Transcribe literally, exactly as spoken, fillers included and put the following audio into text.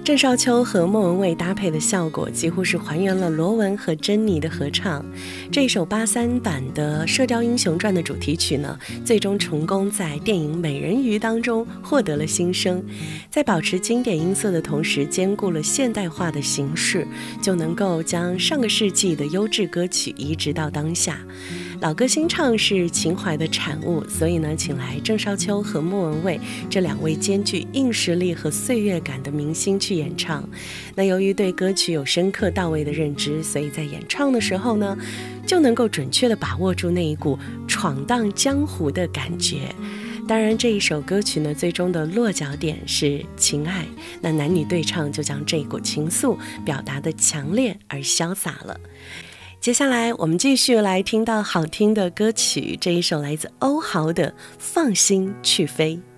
郑少秋和莫文蔚搭配的效果几乎是还原了罗文和珍妮的合唱。这一首八三版的《射雕英雄传》的主题曲呢，最终成功在电影《美人鱼》当中获得了新生，在保持经典音色的同时兼顾了现代化的形式，就能够将上个世纪的优质歌曲移植到当下。老歌新唱是情怀的产物，所以呢，请来郑少秋和莫文蔚这两位兼具硬实力和岁月感的明星去演唱。那由于对歌曲有深刻到位的认知，所以在演唱的时候呢，就能够准确地把握住那一股闯荡江湖的感觉。当然，这一首歌曲呢，最终的落脚点是情爱，那男女对唱就将这一股情愫表达得强烈而潇洒了。接下来我们继续来听到好听的歌曲，这一首来自欧豪的《放心去飞》。